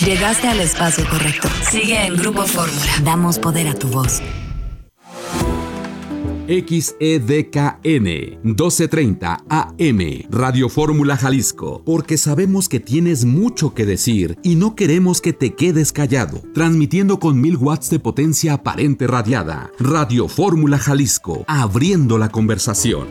Llegaste al espacio correcto. Sigue en Grupo Fórmula. Damos poder a tu voz. XEDKN 1230 AM Radio Fórmula Jalisco, porque sabemos que tienes mucho que decir y no queremos que te quedes callado. Transmitiendo con 1000 watts de potencia aparente radiada. Radio Fórmula Jalisco, abriendo la conversación.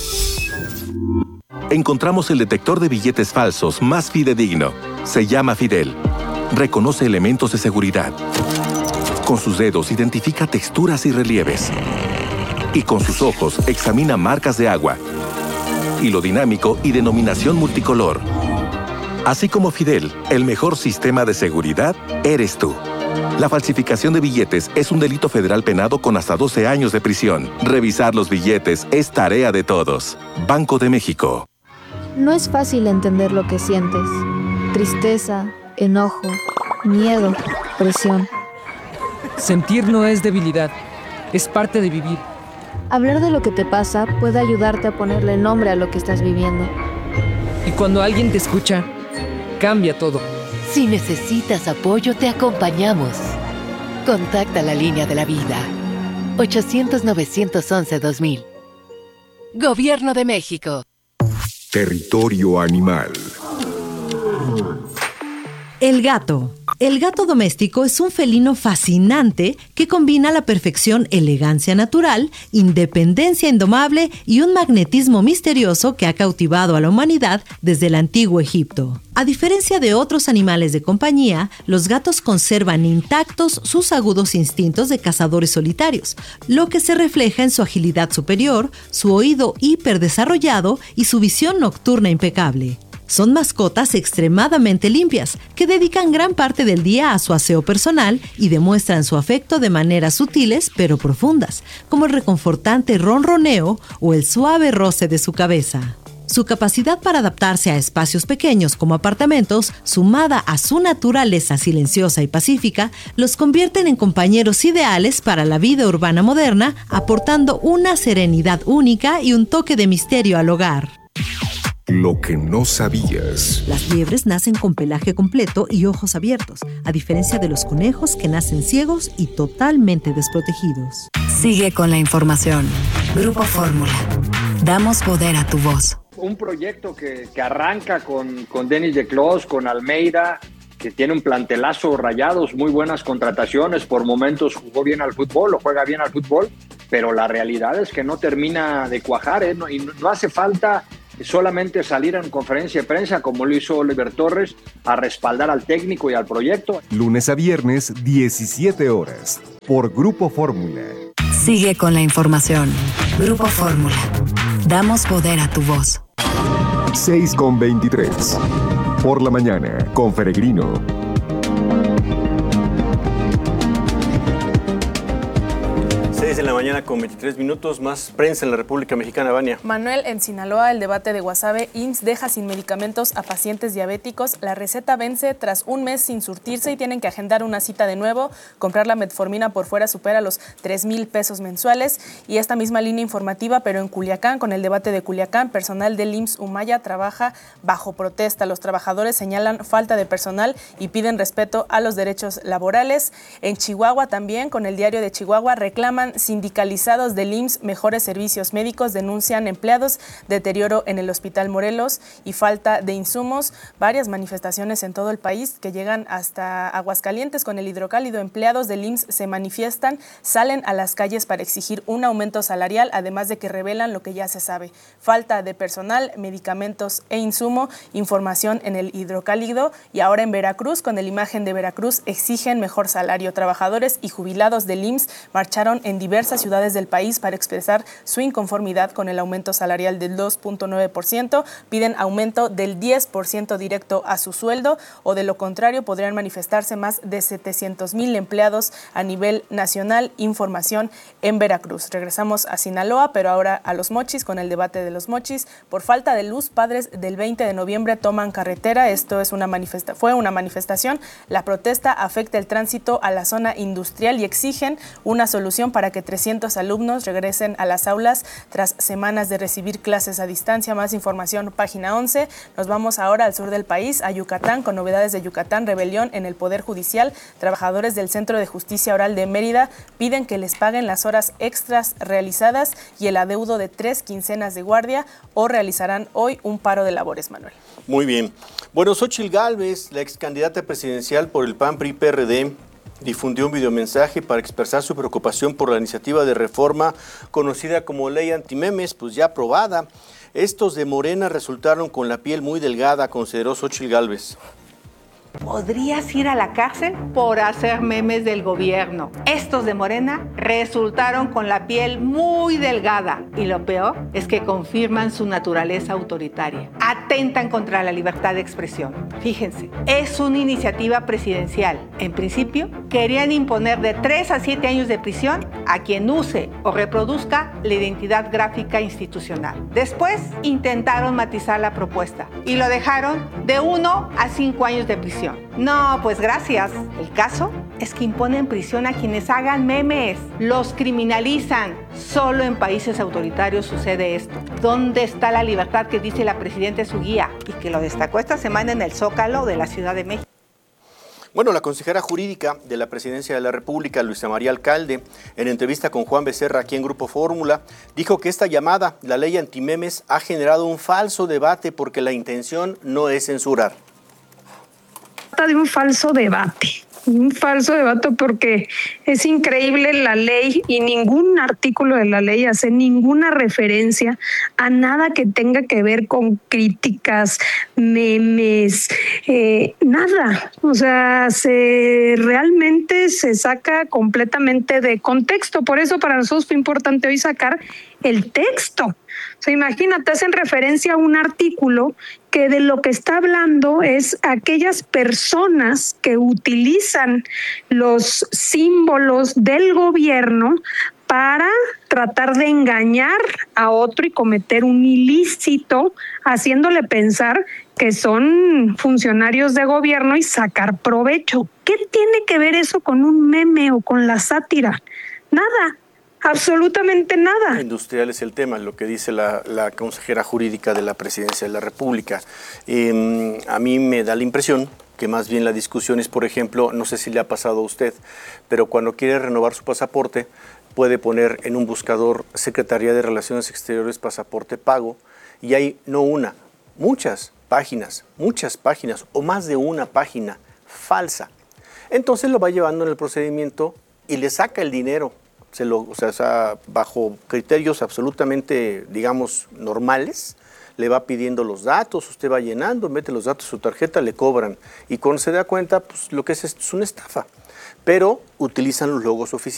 Encontramos el detector de billetes falsos más fidedigno. Se llama Fidel. Reconoce elementos de seguridad. Con sus dedos identifica texturas y relieves. Y con sus ojos examina marcas de agua, hilo dinámico y denominación multicolor. Así como Fidel, el mejor sistema de seguridad eres tú. La falsificación de billetes es un delito federal penado con hasta 12 años de prisión. Revisar los billetes es tarea de todos. Banco de México. No es fácil entender lo que sientes. Tristeza, enojo, miedo, presión. Sentir no es debilidad, es parte de vivir. Hablar de lo que te pasa puede ayudarte a ponerle nombre a lo que estás viviendo. Y cuando alguien te escucha, cambia todo. Si necesitas apoyo, te acompañamos. Contacta la línea de la vida. 800-911-2000. Gobierno de México. Territorio animal. El gato. El gato doméstico es un felino fascinante que combina a la perfección elegancia natural, independencia indomable y un magnetismo misterioso que ha cautivado a la humanidad desde el antiguo Egipto. A diferencia de otros animales de compañía, los gatos conservan intactos sus agudos instintos de cazadores solitarios, lo que se refleja en su agilidad superior, su oído hiperdesarrollado y su visión nocturna impecable. Son mascotas extremadamente limpias, que dedican gran parte del día a su aseo personal y demuestran su afecto de maneras sutiles pero profundas, como el reconfortante ronroneo o el suave roce de su cabeza. Su capacidad para adaptarse a espacios pequeños como apartamentos, sumada a su naturaleza silenciosa y pacífica, los convierten en compañeros ideales para la vida urbana moderna, aportando una serenidad única y un toque de misterio al hogar. Lo que no sabías. Las liebres nacen con pelaje completo y ojos abiertos, a diferencia de los conejos que nacen ciegos y totalmente desprotegidos. Sigue con la información. Grupo Fórmula. Damos poder a tu voz. Un proyecto que arranca con Denis de Clos, con Almeida, que tiene un plantelazo, Rayados, muy buenas contrataciones, por momentos jugó bien al fútbol, o juega bien al fútbol, pero la realidad es que no termina de cuajar, y no hace falta solamente salir en conferencia de prensa como lo hizo Oliver Torres a respaldar al técnico y al proyecto. Lunes a viernes, 17 horas, por Grupo Fórmula. Sigue con la información. Grupo Fórmula. Damos poder a tu voz. 6:23. Por la mañana, con Peregrino. 6 de la mañana con 23 minutos, más prensa en la República Mexicana, Vania. Manuel, en Sinaloa, el debate de Guasave, IMSS deja sin medicamentos a pacientes diabéticos. La receta vence tras un mes sin surtirse y tienen que agendar una cita de nuevo. Comprar la metformina por fuera supera los 3,000 pesos mensuales. Y esta misma línea informativa, pero en Culiacán, con el debate de Culiacán, personal del IMSS Humaya trabaja bajo protesta. Los trabajadores señalan falta de personal y piden respeto a los derechos laborales. En Chihuahua también, con el Diario de Chihuahua, reclaman sindicalizados del IMSS mejores servicios médicos, denuncian empleados, deterioro en el Hospital Morelos y falta de insumos. Varias manifestaciones en todo el país que llegan hasta Aguascalientes con el hidrocálido. Empleados del IMSS se manifiestan, salen a las calles para exigir un aumento salarial, además de que revelan lo que ya se sabe: falta de personal, medicamentos e insumo. Información en el hidrocálido. Y ahora en Veracruz, con el Imagen de Veracruz, exigen mejor salario. Trabajadores y jubilados del IMSS marcharon en diversas ciudades del país para expresar su inconformidad con el aumento salarial del 2.9%, piden aumento del 10% directo a su sueldo, o de lo contrario podrían manifestarse más de 700,000 empleados a nivel nacional. Información en Veracruz. Regresamos a Sinaloa, pero ahora a Los Mochis, con el debate de Los Mochis. Por falta de luz, padres del 20 de noviembre toman carretera. Esto es fue una manifestación. La protesta afecta el tránsito a la zona industrial y exigen una solución para que que 300 alumnos regresen a las aulas tras semanas de recibir clases a distancia. Más información, página 11. Nos vamos ahora al sur del país, a Yucatán, con novedades de Yucatán. Rebelión en el Poder Judicial. Trabajadores del Centro de Justicia Oral de Mérida piden que les paguen las horas extras realizadas y el adeudo de 3 quincenas de guardia, o realizarán hoy un paro de labores, Manuel. Muy bien. Bueno, Xóchitl Gálvez, la ex candidata presidencial por el PAN-PRI-PRD, difundió un videomensaje para expresar su preocupación por la iniciativa de reforma conocida como Ley Antimemes, pues ya aprobada. Estos de Morena resultaron con la piel muy delgada, consideró Xóchitl Gálvez. Podrías ir a la cárcel por hacer memes del gobierno. Estos de Morena resultaron con la piel muy delgada y lo peor es que confirman su naturaleza autoritaria. Atentan contra la libertad de expresión. Fíjense, es una iniciativa presidencial. En principio, querían imponer de 3 a 7 años de prisión a quien use o reproduzca la identidad gráfica institucional. Después, intentaron matizar la propuesta y lo dejaron de 1 a 5 años de prisión. No, pues gracias. El caso es que imponen prisión a quienes hagan memes. Los criminalizan. Solo en países autoritarios sucede esto. ¿Dónde está la libertad que dice la presidenta en su guía? Y que lo destacó esta semana en el Zócalo de la Ciudad de México. Bueno, la consejera jurídica de la Presidencia de la República, Luisa María Alcalde, en entrevista con Juan Becerra aquí en Grupo Fórmula, dijo que esta llamada, la ley antimemes, ha generado un falso debate porque la intención no es censurar. De un falso debate porque es increíble la ley y ningún artículo de la ley hace ninguna referencia a nada que tenga que ver con críticas, memes, nada. O sea, realmente se saca completamente de contexto. Por eso para nosotros fue importante hoy sacar el texto. O sea, imagínate, hacen referencia a un artículo que de lo que está hablando es aquellas personas que utilizan los símbolos del gobierno para tratar de engañar a otro y cometer un ilícito, haciéndole pensar que son funcionarios de gobierno y sacar provecho. ¿Qué tiene que ver eso con un meme o con la sátira? Nada. Absolutamente nada. Industrial es el tema, lo que dice la consejera jurídica de la Presidencia de la República. A mí me da la impresión que más bien la discusión es, por ejemplo, no sé si le ha pasado a usted, pero cuando quiere renovar su pasaporte, puede poner en un buscador Secretaría de Relaciones Exteriores pasaporte pago, y hay no una, muchas páginas o más de una página falsa. Entonces lo va llevando en el procedimiento y le saca el dinero. Bajo criterios absolutamente, digamos, normales, le va pidiendo los datos, usted va llenando, mete los datos de su tarjeta, le cobran. Y cuando se da cuenta, pues lo que es una estafa. Pero utilizan los logos oficiales.